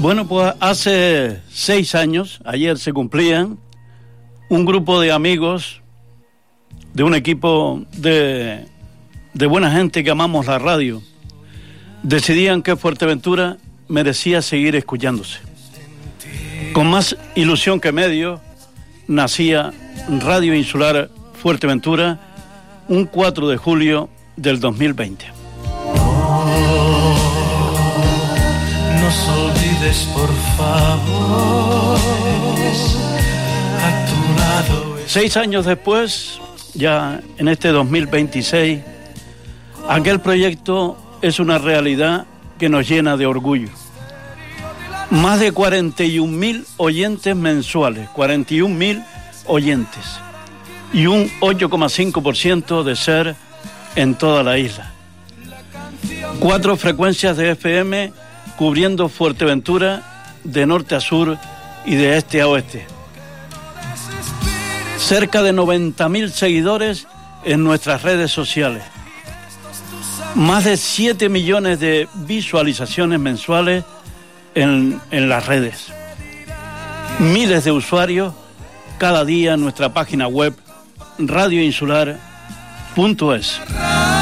Bueno, pues hace 6 años, ayer se cumplían, un grupo de amigos de un equipo de buena gente que amamos la radio, decidían que Fuerteventura merecía seguir escuchándose. Con más ilusión que medio, nacía Radio Insular Fuerteventura un 4 de julio del 2020. Nos olvides, por favor, a tu lado. 6 años después, ya en este 2026, aquel proyecto es una realidad que nos llena de orgullo. Más de 41.000 oyentes mensuales, 41.000 oyentes, y un 8,5% de ser en toda la isla. 4 frecuencias de FM cubriendo Fuerteventura de norte a sur y de este a oeste. Cerca de 90.000 seguidores en nuestras redes sociales. Más de 7 millones de visualizaciones mensuales en las redes. Miles de usuarios cada día en nuestra página web radioinsular.es.